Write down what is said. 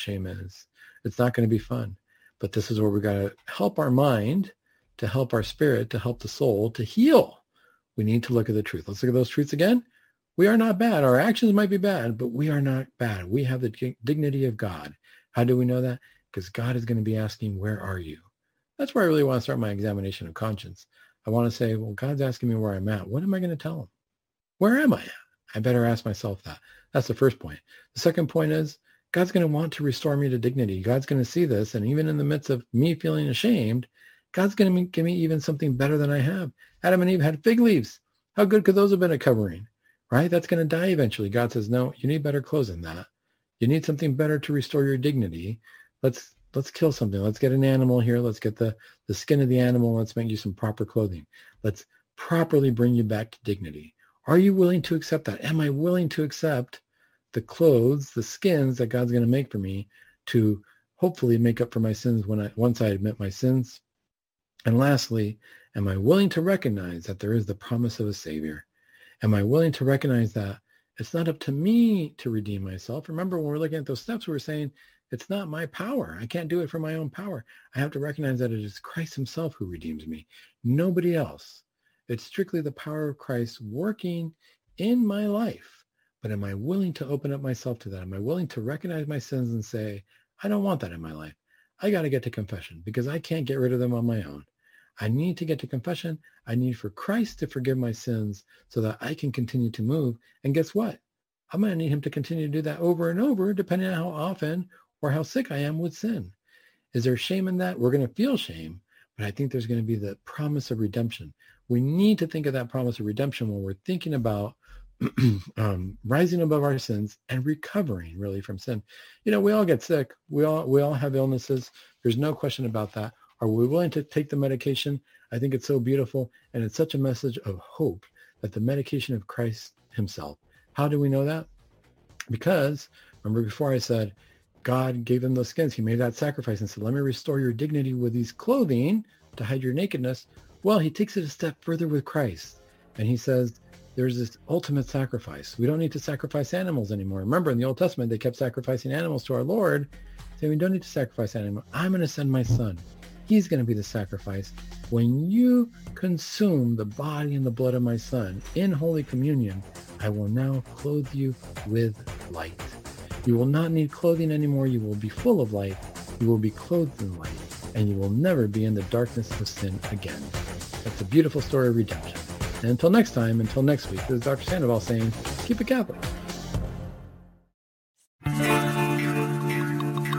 shame is. It's not going to be fun. But this is where we got to help our mind, to help our spirit, to help the soul, to heal. We need to look at the truth. Let's look at those truths again. We are not bad. Our actions might be bad, but we are not bad. We have the dignity of God. How do we know that? Because God is going to be asking, where are you? That's where I really want to start my examination of conscience. I want to say, well, God's asking me where I'm at. What am I going to tell him? Where am I at? I better ask myself that. That's the first point. The second point is, God's going to want to restore me to dignity. God's going to see this. And even in the midst of me feeling ashamed, God's going to give me even something better than I have. Adam and Eve had fig leaves. How good could those have been at covering? Right? That's going to die eventually. God says, no, you need better clothes than that. You need something better to restore your dignity. Let's kill something. Let's get an animal here. Let's get the skin of the animal. Let's make you some proper clothing. Let's properly bring you back to dignity. Are you willing to accept that? Am I willing to accept the clothes, the skins that God's going to make for me to hopefully make up for my sins once I admit my sins? And lastly, am I willing to recognize that there is the promise of a Savior? Am I willing to recognize that it's not up to me to redeem myself? Remember, when we're looking at those steps, we were saying it's not my power. I can't do it for my own power. I have to recognize that it is Christ himself who redeems me, nobody else. It's strictly the power of Christ working in my life. But am I willing to open up myself to that? Am I willing to recognize my sins and say, I don't want that in my life. I got to get to confession because I can't get rid of them on my own. I need to get to confession. I need for Christ to forgive my sins so that I can continue to move. And guess what? I'm going to need him to continue to do that over and over, depending on how often or how sick I am with sin. Is there shame in that? We're going to feel shame, but I think there's going to be the promise of redemption. We need to think of that promise of redemption when we're thinking about rising above our sins and recovering really from sin. You know, we all get sick. We all have illnesses. There's no question about that. Are we willing to take the medication? I think it's so beautiful. And it's such a message of hope that the medication of Christ himself. How do we know that? Because remember before I said, God gave them those skins. He made that sacrifice and said, let me restore your dignity with these clothing to hide your nakedness. Well, he takes it a step further with Christ. And he says, there's this ultimate sacrifice. We don't need to sacrifice animals anymore. Remember, in the Old Testament, they kept sacrificing animals to our Lord, saying we don't need to sacrifice animals. I'm going to send my son. He's going to be the sacrifice. When you consume the body and the blood of my son in Holy Communion, I will now clothe you with light. You will not need clothing anymore. You will be full of light. You will be clothed in light, and you will never be in the darkness of sin again. That's a beautiful story of redemption. And until next time, until next week, this is Dr. Sandoval saying, keep it Catholic.